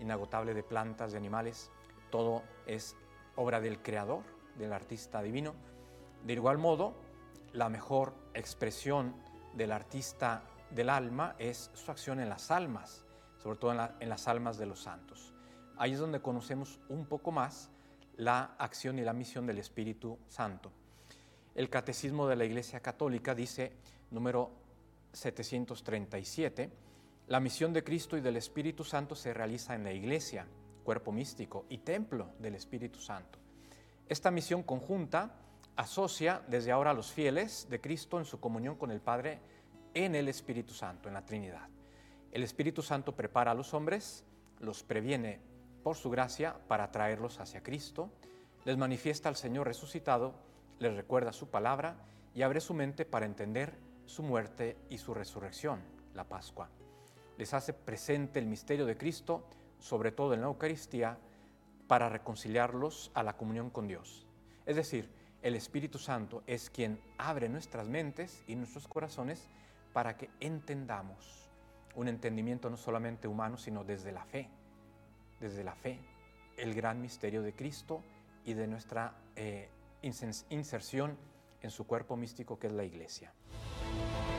inagotable de plantas, de animales. Todo es obra del Creador, del artista divino. De igual modo, la mejor expresión del artista del alma es su acción en las almas, sobre todo en las almas de los santos. Ahí es donde conocemos un poco más la acción y la misión del Espíritu Santo. El Catecismo de la Iglesia Católica dice, número 737, la misión de Cristo y del Espíritu Santo se realiza en la Iglesia, cuerpo místico y templo del Espíritu Santo. Esta misión conjunta asocia desde ahora a los fieles de Cristo en su comunión con el Padre en el Espíritu Santo, en la Trinidad. El Espíritu Santo prepara a los hombres, los previene por su gracia para traerlos hacia Cristo, les manifiesta al Señor resucitado, les recuerda su palabra y abre su mente para entender su muerte y su resurrección, la Pascua. Les hace presente el misterio de Cristo, sobre todo en la Eucaristía, para reconciliarlos a la comunión con Dios. Es decir, el Espíritu Santo es quien abre nuestras mentes y nuestros corazones para que entendamos un entendimiento no solamente humano, sino desde la fe, el gran misterio de Cristo y de nuestra inserción en su cuerpo místico que es la Iglesia.